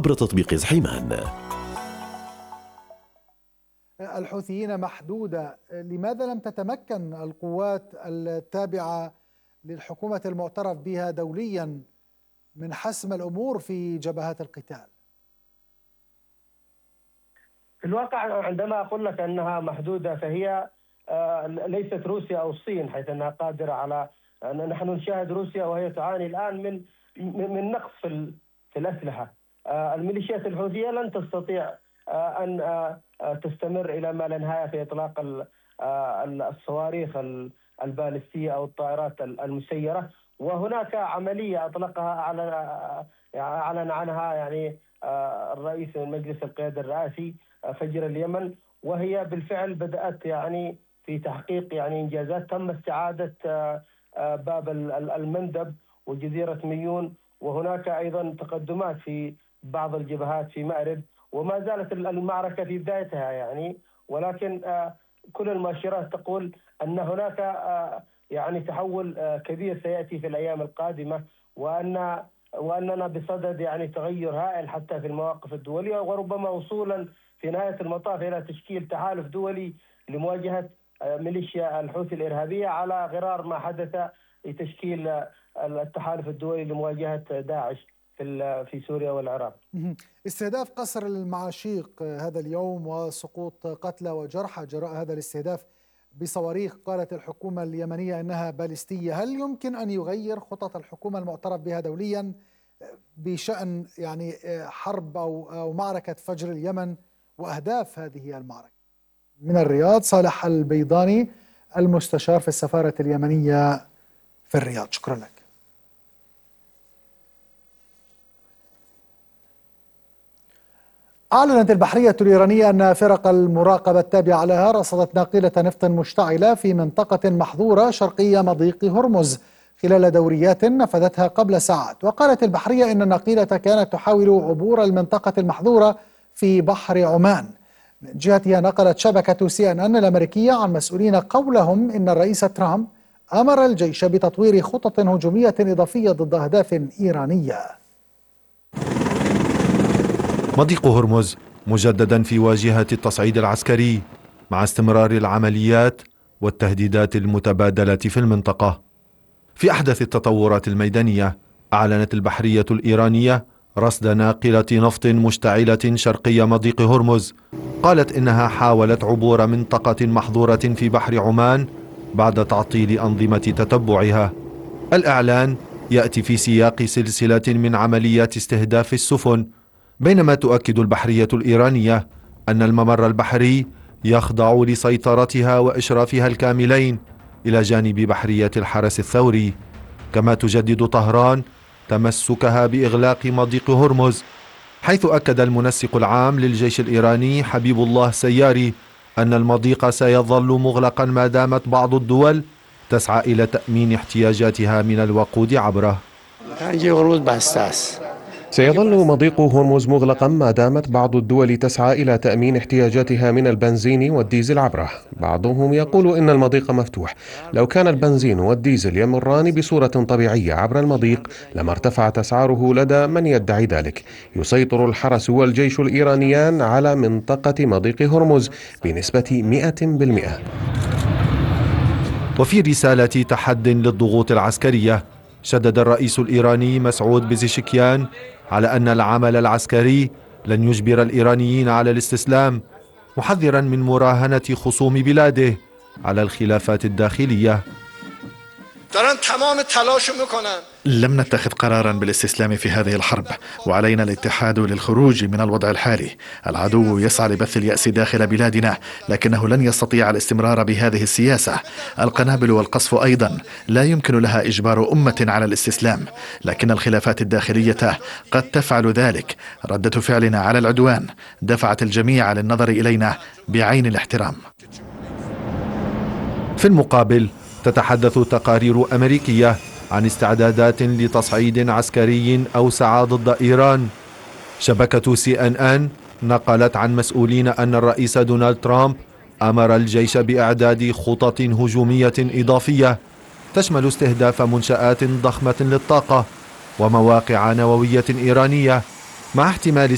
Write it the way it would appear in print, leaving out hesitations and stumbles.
عبر تطبيق زحيمان. الحوثيين محدودة، لماذا لم تتمكن القوات التابعة للحكومة المعترف بها دوليا من حسم الأمور في جبهات القتال؟ في الواقع عندما أقول لك أنها محدودة فهي ليست روسيا أو الصين، حيث أنها قادرة على نحن نشاهد روسيا وهي تعاني الآن من نقص في الأسلحة. الميليشيات الحوثية لن تستطيع أن تستمر إلى ما لا نهاية في إطلاق الصواريخ البالستية أو الطائرات المسيرة، وهناك عملية أطلقها أعلن عنها يعني الرئيس مجلس القيادة الرئاسي فجر اليمن، وهي بالفعل بدأت يعني في تحقيق يعني إنجازات. تم استعادة باب المندب وجزيرة ميون، وهناك أيضا تقدمات في بعض الجبهات في مأرب، وما زالت المعركة في بدايتها يعني، ولكن كل المؤشرات تقول أن هناك يعني تحول كبير سيأتي في الأيام القادمة، وأننا بصدد يعني تغير هائل حتى في المواقف الدولية، وربما وصولا في نهاية المطاف إلى تشكيل تحالف دولي لمواجهة ميليشيا الحوثي الإرهابية، على غرار ما حدث لتشكيل التحالف الدولي لمواجهة داعش في سوريا والعراق. استهداف قصر المعاشيق هذا اليوم وسقوط قتلى وجرحى جراء هذا الاستهداف بصواريخ قالت الحكومة اليمنية أنها باليستية، هل يمكن أن يغير خطط الحكومة المعترف بها دوليا بشأن يعني حرب أو معركة فجر اليمن وأهداف هذه المعركة؟ من الرياض صالح البيضاني المستشار في السفارة اليمنية في الرياض، شكرا لك. أعلنت البحرية الإيرانية أن فرق المراقبة التابعة لها رصدت ناقلة نفط مشتعلة في منطقة محظورة شرقية مضيق هرمز خلال دوريات نفذتها قبل ساعات. وقالت البحرية إن الناقلة كانت تحاول عبور المنطقة المحظورة في بحر عمان. من جهتها نقلت شبكة CNN الأمريكية عن مسؤولين قولهم إن الرئيس ترامب أمر الجيش بتطوير خطط هجومية إضافية ضد أهداف إيرانية. مضيق هرمز مجددا في واجهة التصعيد العسكري مع استمرار العمليات والتهديدات المتبادلة في المنطقة. في أحدث التطورات الميدانية أعلنت البحرية الإيرانية رصد ناقلة نفط مشتعلة شرقي مضيق هرمز. قالت إنها حاولت عبور منطقة محظورة في بحر عمان بعد تعطيل أنظمة تتبعها. الإعلان يأتي في سياق سلسلة من عمليات استهداف السفن، بينما تؤكد البحرية الإيرانية أن الممر البحري يخضع لسيطرتها وإشرافها الكاملين إلى جانب بحرية الحرس الثوري. كما تجدد طهران تمسكها بإغلاق مضيق هرمز، حيث أكد المنسق العام للجيش الإيراني حبيب الله سياري أن المضيق سيظل مغلقا ما دامت بعض الدول تسعى إلى تأمين احتياجاتها من الوقود عبره. سيظل مضيق هرمز مغلقا ما دامت بعض الدول تسعى إلى تأمين احتياجاتها من البنزين والديزل عبره. بعضهم يقول إن المضيق مفتوح. لو كان البنزين والديزل يمران بصورة طبيعية عبر المضيق لما ارتفعت أسعاره لدى من يدعي ذلك. يسيطر الحرس والجيش الإيرانيان على منطقة مضيق هرمز بنسبة 100%. وفي رسالة تحد للضغوط العسكرية، شدد الرئيس الإيراني مسعود بزيشكيان على أن العمل العسكري لن يجبر الإيرانيين على الاستسلام، محذرا من مراهنة خصوم بلاده على الخلافات الداخلية. لم نتخذ قرارا بالاستسلام في هذه الحرب، وعلينا الاتحاد للخروج من الوضع الحالي. العدو يسعى لبث اليأس داخل بلادنا، لكنه لن يستطيع الاستمرار بهذه السياسة. القنابل والقصف أيضا لا يمكن لها إجبار أمة على الاستسلام، لكن الخلافات الداخلية قد تفعل ذلك. ردة فعلنا على العدوان دفعت الجميع للنظر إلينا بعين الاحترام. في المقابل تتحدث تقارير أمريكية عن استعدادات لتصعيد عسكري أوسع ضد إيران. شبكة CNN نقلت عن مسؤولين أن الرئيس دونالد ترامب أمر الجيش بإعداد خطط هجومية إضافية تشمل استهداف منشآت ضخمة للطاقة ومواقع نووية إيرانية، مع احتمال